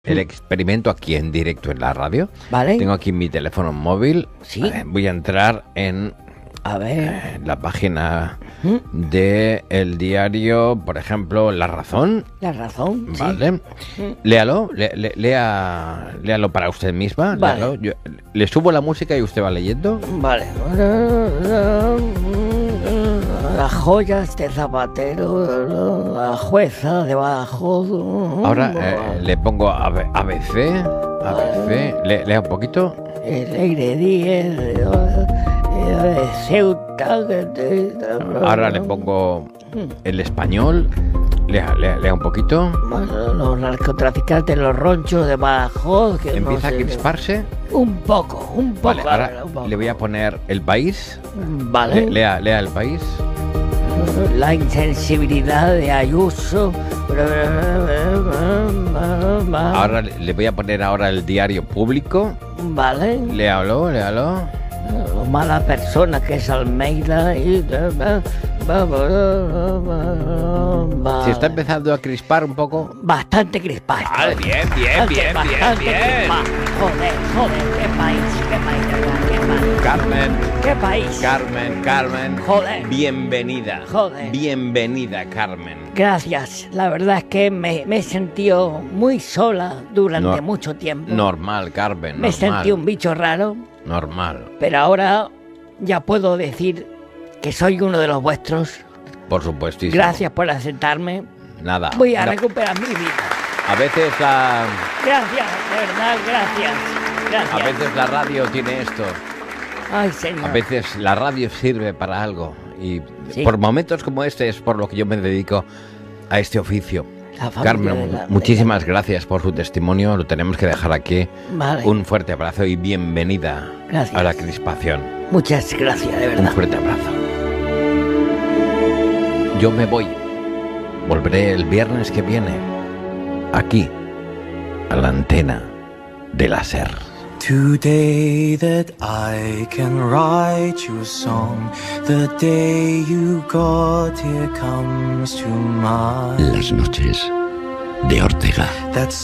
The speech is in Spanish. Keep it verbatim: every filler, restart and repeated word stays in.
el experimento aquí en directo en la radio. Vale. Tengo aquí mi teléfono móvil. Sí. Vale, voy a entrar en A ver. eh, la página ¿Mm? de el diario, por ejemplo, La Razón. La razón. sí. Vale. Mm. Léalo, le- le- lea, léalo para usted misma. Vale. léalo. Yo- le subo la música y usted va leyendo. Vale. Las joyas de Zapatero, la jueza debajo. Ahora eh, le pongo A B- ABC. A B C. Le- lea un poquito. El aire diez de Ceuta. Ahora le pongo el español. Lea, lea, lea un poquito. Los narcotraficantes, los ronchos de Badajoz. Que no Empieza a sé- crisparse. Un poco, un poco. Vale, ahora un poco. le voy a poner El País. Vale. Le- lea, lea El País. La insensibilidad de Ayuso. Ahora le le voy a poner ahora El Diario Público. Vale. Léalo, léalo. Lo mala persona que es Almeida. Y... Se está empezando a crispar un poco. Bastante crispado. Vale, bien, bien, Bastante, bien, bien, bastante bien. crispado. Joder, joder, qué país, qué país, de verdad, qué país. Carmen, Qué país. Carmen, Carmen. Joder. Bienvenida. Joder. Bienvenida, Carmen. Gracias. La verdad es que me, me he sentido muy sola durante No- mucho tiempo. Normal, Carmen. me he normal. sentido un bicho raro, Normal. pero ahora ya puedo decir que soy uno de los vuestros. Por supuesto. Gracias por aceptarme. Nada. Voy a No, recuperar mi vida. a veces la, Gracias, de verdad, gracias. Gracias. a veces la radio tiene esto. Ay, señor. A veces la radio sirve para algo. Y Sí. por momentos como este es por lo que yo me dedico a este oficio. La familia Carmen, de la- muchísimas gracias por su testimonio. Lo tenemos que dejar aquí. Vale. Un fuerte abrazo y bienvenida Gracias. a la crispación. Muchas gracias, de Un verdad. fuerte abrazo. Yo me voy. Volveré el viernes que viene. Aquí, a la antena de la SER. Today that I can write you a song, the day you got here comes to mind. Las noches de Ortega. That's